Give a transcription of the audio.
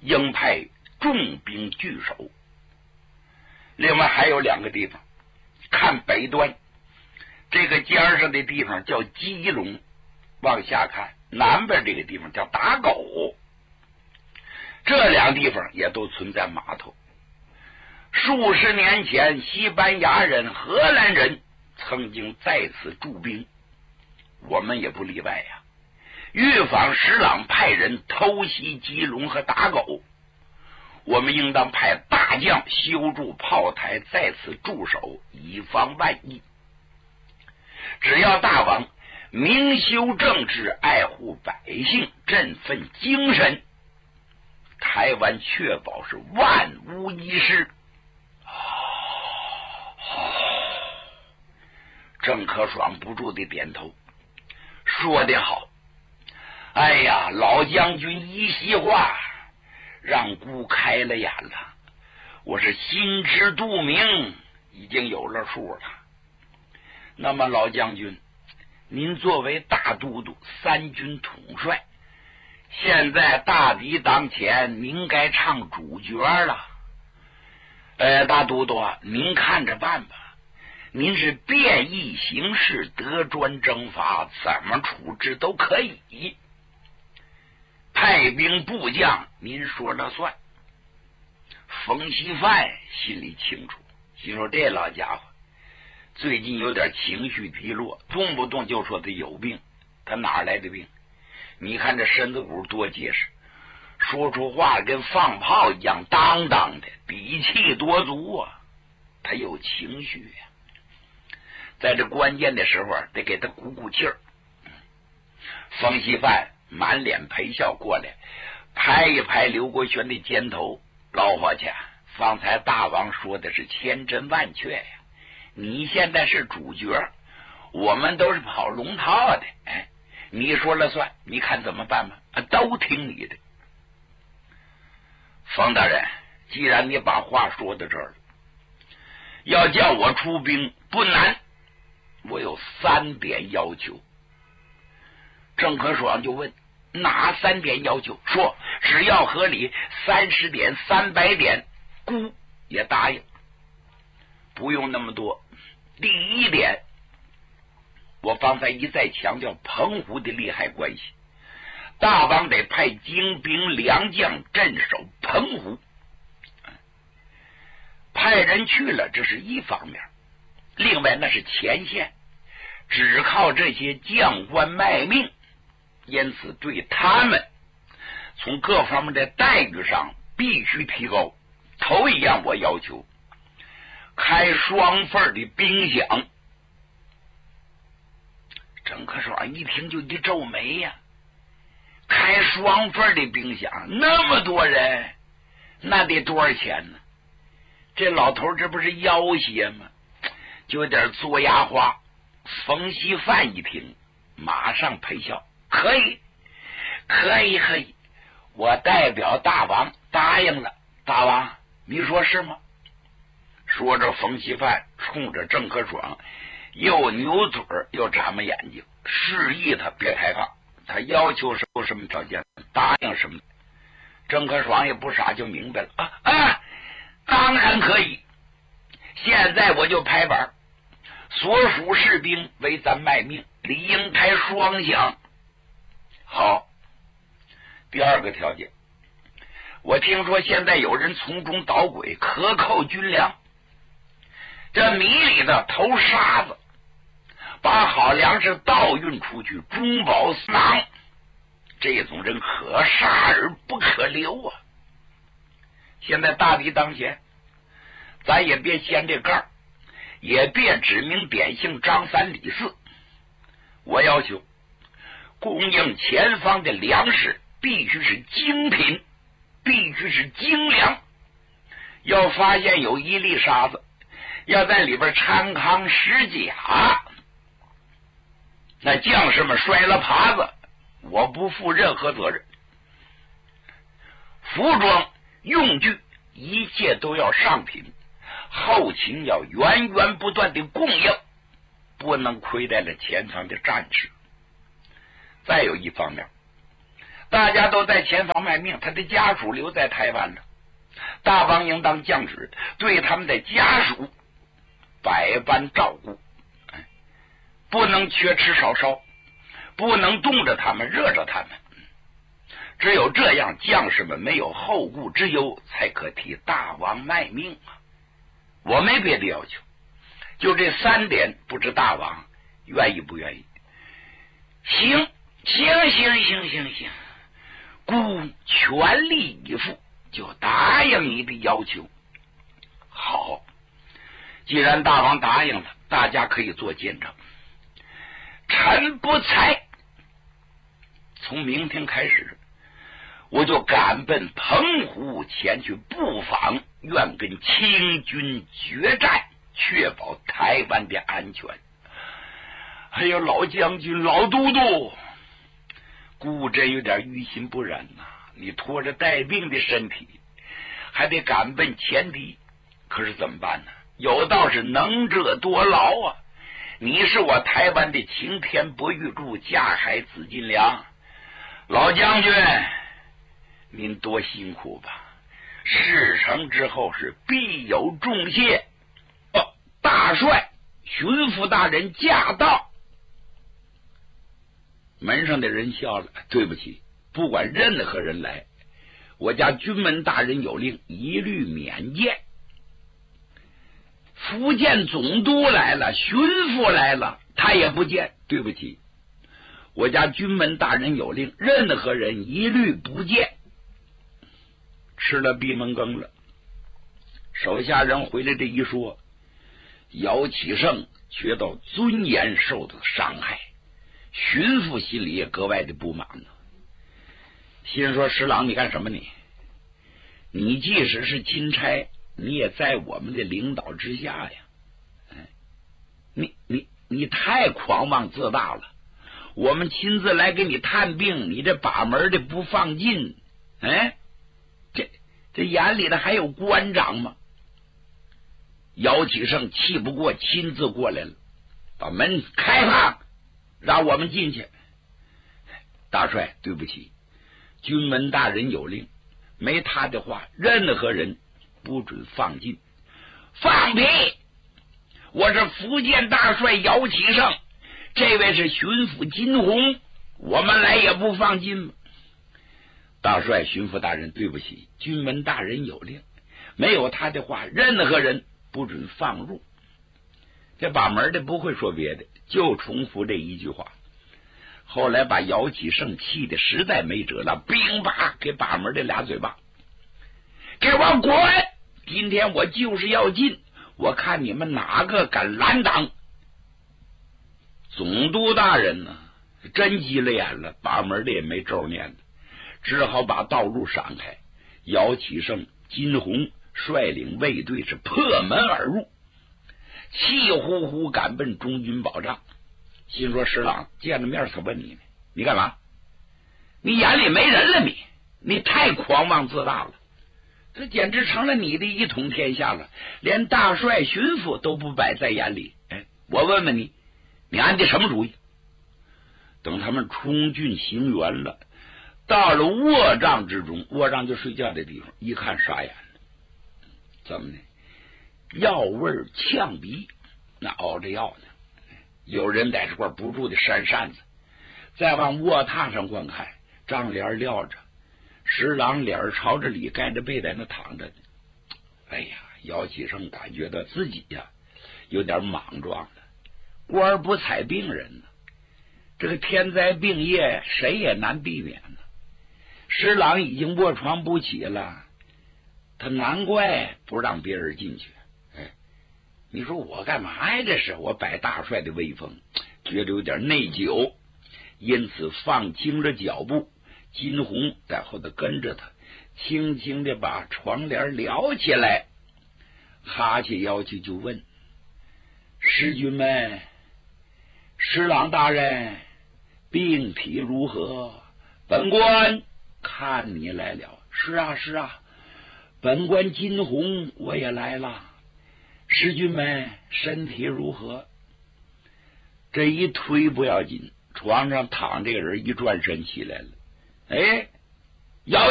应派重兵据守。另外还有2个地方，看北端这个尖上的地方叫基隆，往下看南边这个地方叫打狗，这2地方也都存在码头。数十年前，西班牙人、荷兰人曾经在此驻兵，我们也不例外呀。预防施琅派人偷袭基隆和打狗，我们应当派大将修筑炮台，在此驻守，以防万一。只要大王明修政治，爱护百姓，振奋精神，台湾确保是万无一失。郑可爽不住地点头，说得好。哎呀，老将军一席话，让姑开了眼了。我是心知肚明，已经有了数了。那么老将军，您作为大都督、3军统帅，现在大敌当前，您该唱主角了。大都督啊，您看着办吧。您是变异形势，得专征伐，怎么处置都可以。派兵部将，您说了算。冯锡范心里清楚，心说这老家伙最近有点情绪低落，动不动就说他有病。他哪来的病？你看这身子骨多结实，说出话跟放炮一样，当当的，底气多足啊！他有情绪呀。在这关键的时候得给他鼓鼓气儿。冯锡范满脸陪笑过来，拍一拍刘国轩的肩头，老伙计，方才大王说的是千真万确呀，你现在是主角，我们都是跑龙套的，你说了算，你看怎么办吧？都听你的。冯大人，既然你把话说到这儿了，要叫我出兵不难，我有3点要求。郑可爽就问，哪3点要求？说只要合理，30点、300点，姑也答应。不用那么多。第1点，我方才一再强调澎湖的利害关系，大王得派精兵良将镇守澎湖。派人去了，这是一方面，另外那是前线，只靠这些将官卖命，因此对他们从各方面的待遇上必须提高。头一样我要求开双份的兵饷。郑可爽一听就得皱眉呀，开双份的兵饷，那么多人，那得多少钱呢？这老头这不是要挟吗？就有点做牙花。冯锡范一听，马上陪笑，可以，我代表大王答应了。大王，你说是吗？说着，冯锡范冲着郑可爽又扭嘴又眨巴眼睛，示意他别开放。他要求什么条件，答应什么。郑可爽也不傻，就明白了当然可以。现在我就拍板，所属士兵为咱卖命，理应开双饷。好。第2个条件，我听说现在有人从中捣鬼，克扣军粮，这米里的投沙子，把好粮食盗运出去，中饱私囊，这种人可杀而不可留啊！现在大敌当前，咱也别掀这盖儿，也别指名点姓张3李4。我要求供应前方的粮食必须是精品，必须是精粮。要发现有1粒沙子，要在里边掺糠使假，那将士们摔了耙子，我不负任何责任。服装用具一切都要上品，后勤要源源不断的供应，不能亏待了前方的战士。再有一方面， 大家都在前方卖命，他的家属留在台湾了。大王应当降旨，对他们的家属百般照顾，不能缺吃少烧，不能冻着他们热着他们。只有这样，将士们没有后顾之忧，才可替大王卖命啊！我没别的要求，就这3点，不知大王愿意不愿意？行，孤全力以赴，就答应你的要求。好，既然大王答应了，大家可以做见证。臣不才，从明天开始，我就赶奔澎湖前去布防，愿跟清军决战，确保台湾的安全。哎呀，老将军、老都督，孤真有点于心不忍呐！你拖着带病的身体，还得赶奔前敌，可是怎么办呢？有道是能者多劳啊！你是我台湾的擎天博玉柱，架海紫金梁，老将军，您多辛苦吧！事成之后是必有重谢。大帅、巡抚大人驾到。门上的人笑了，对不起，不管任何人来，我家军门大人有令，一律免见。福建总督来了，巡抚来了，他也不见，对不起，我家军门大人有令，任何人一律不见。吃了闭门羹了，手下人回来这一说，姚启圣觉到尊严受到伤害，巡抚心里也格外的不满呢，心说：石郎，你干什么你？你即使是钦差，你也在我们的领导之下呀！你太狂妄自大了！我们亲自来给你探病，你这把门的不放进，这眼里的还有官长吗？姚启圣气不过，亲自过来了，把门开放，让我们进去。大帅，对不起，军门大人有令，没他的话，任何人不准放进。放屁！我是福建大帅姚启圣，这位是巡抚金鸿，我们来也不放进吗？大帅、巡抚大人，对不起，军门大人有令，没有他的话，任何人不准放入。这把门的不会说别的，就重复这一句话。后来把姚启圣气的实在没辙了，兵吧给把门的俩嘴巴，给我滚！今天我就是要进，我看你们哪个敢拦挡！总督大人呢，真急了眼了，把门的也没咒念了，只好把道路闪开。姚启圣、金鸿率领卫队是破门而入，气呼呼赶奔中军保障。心说：石郎见了面才问你呢，你干嘛？你眼里没人了你太狂妄自大了，这简直成了你的一统天下了，连大帅、巡抚都不摆在眼里。我问问你，你安的什么主意？等他们冲进行辕了，到了卧帐之中，卧帐就睡觉的地方，一看傻眼了，怎么呢？药味呛鼻，那熬着药呢。有人在这块不住的扇扇子，再往卧榻上观看，帐帘撂着，石郎脸朝着里，盖着被在那躺着呢。哎呀，姚启圣感觉到自己呀有点莽撞了，官不采病人呢，这个天灾病业谁也难避免呢。石郎已经卧床不起了，他难怪不让别人进去。你说我干嘛呀？这是我摆大帅的威风，觉得有点内疚，因此放轻了脚步。金鸿在后头跟着他，轻轻的把床帘撩起来，哈起腰去就问：师君们，石郎大人病体如何？本官看你来了。是啊，本官金鸿我也来了。师君们身体如何？这一推不要紧，床上躺这个人一转身起来了。 哎，要